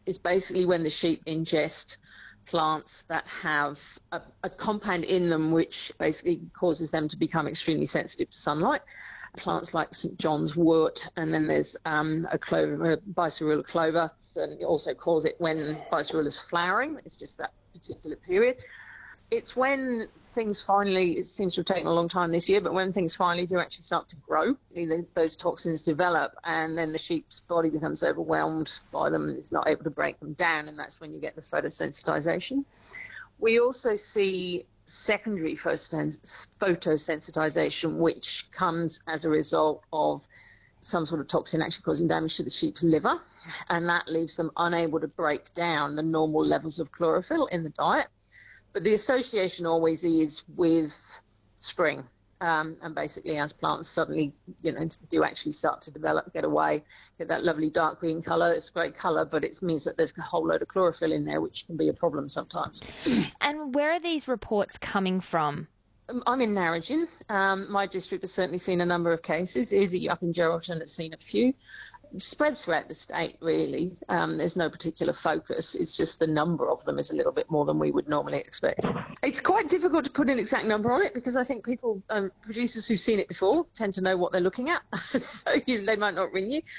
is basically when the sheep ingest plants that have a compound in them which basically causes them to become extremely sensitive to sunlight. Plants like St. John's wort, and then there's a clover, Bicerula clover, and it also calls it when Bicerula is flowering. It's just that particular period. It's when things finally, it seems to have taken a long time this year, but when things finally do actually start to grow, those toxins develop, and then the sheep's body becomes overwhelmed by them and it's not able to break them down, and that's when you get the photosensitization. We also see secondary photosensitization, which comes as a result of some sort of toxin actually causing damage to the sheep's liver, and that leaves them unable to break down the normal levels of chlorophyll in the diet. But the association always is with spring, and basically as plants suddenly, do actually start to develop, get away, get that lovely dark green colour. It's a great colour, but it means that there's a whole load of chlorophyll in there, which can be a problem sometimes. And where are these reports coming from? I'm in Narrogin. My district has certainly seen a number of cases. Izzy up in Geraldton has seen a few. Spread throughout the state, really. There's no particular focus. It's just the number of them is a little bit more than we would normally expect. It's quite difficult to put an exact number on it because I think people, producers who've seen it before, tend to know what they're looking at. So they might not ring you.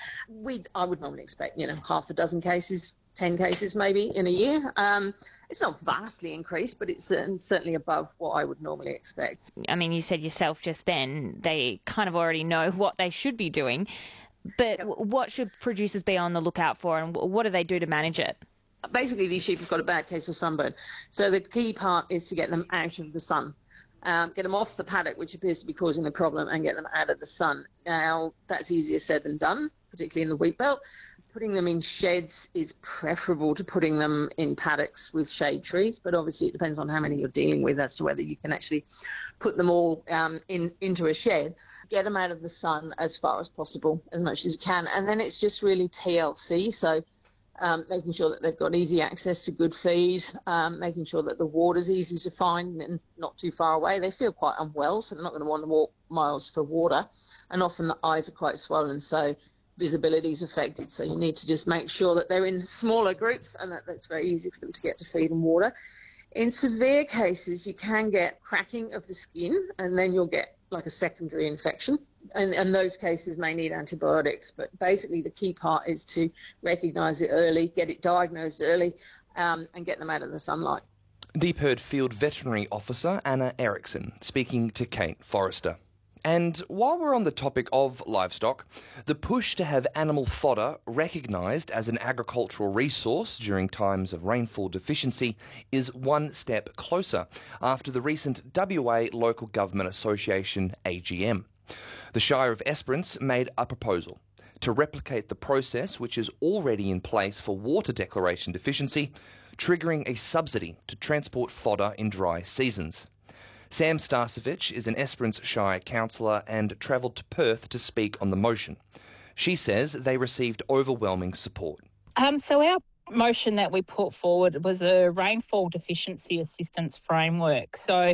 I would normally expect, half a dozen cases, 10 cases maybe in a year. It's not vastly increased, but it's certainly above what I would normally expect. I mean, you said yourself just then, they kind of already know what they should be doing. But what should producers be on the lookout for, and what do they do to manage it? Basically, these sheep have got a bad case of sunburn. So the key part is to get them out of the sun. Get them off the paddock, which appears to be causing the problem, and get them out of the sun. Now, that's easier said than done, particularly in the wheat belt. Putting them in sheds is preferable to putting them in paddocks with shade trees, but obviously it depends on how many you're dealing with as to whether you can actually put them all into a shed. Get them out of the sun as far as possible, as much as you can. And then it's just really TLC, so making sure that they've got easy access to good feed, making sure that the water's easy to find and not too far away. They feel quite unwell, so they're not going to want to walk miles for water. And often the eyes are quite swollen, so visibility is affected. So you need to just make sure that they're in smaller groups and that's very easy for them to get to feed and water. In severe cases, you can get cracking of the skin, and then you'll get like a secondary infection, and those cases may need antibiotics. But basically the key part is to recognise it early, get it diagnosed early, and get them out of the sunlight. Deep Herd Field Veterinary Officer Anna Erickson speaking to Kate Forrester. And while we're on the topic of livestock, the push to have animal fodder recognised as an agricultural resource during times of rainfall deficiency is one step closer after the recent WA Local Government Association AGM. The Shire of Esperance made a proposal to replicate the process which is already in place for water declaration deficiency, triggering a subsidy to transport fodder in dry seasons. Sam Starcevich is an Esperance Shire councillor and travelled to Perth to speak on the motion. She says they received overwhelming support. So our motion that we put forward was a rainfall deficiency assistance framework. So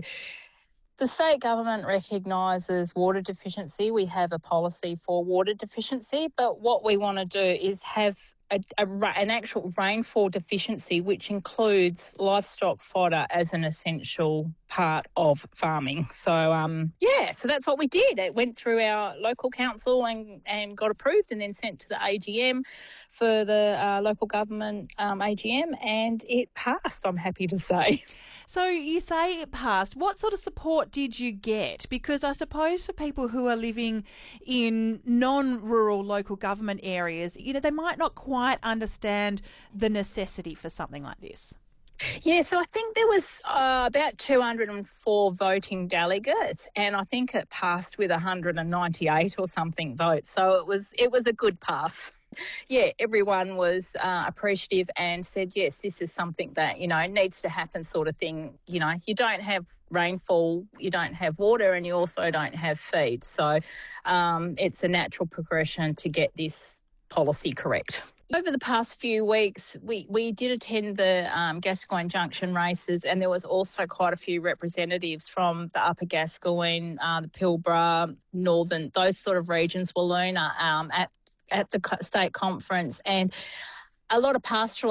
the state government recognises water deficiency. We have a policy for water deficiency, but what we want to do is have an actual rainfall deficiency, which includes livestock fodder as an essential part of farming. So, so that's what we did. It went through our local council and got approved and then sent to the AGM for the local government AGM, and it passed, I'm happy to say. So you say it passed. What sort of support did you get? Because I suppose for people who are living in non-rural local government areas, they might not quite understand the necessity for something like this. Yeah, so I think there was about 204 voting delegates, and I think it passed with 198 or something votes. So it was a good pass. Yeah, everyone was appreciative and said, yes, this is something that, needs to happen sort of thing. You don't have rainfall, you don't have water, and you also don't have feed. So it's a natural progression to get this policy correct. Over the past few weeks, we did attend the Gascoyne Junction races, and there was also quite a few representatives from the Upper Gascoyne, the Pilbara, Northern, those sort of regions, Wiluna, at the state conference, and a lot of pastoral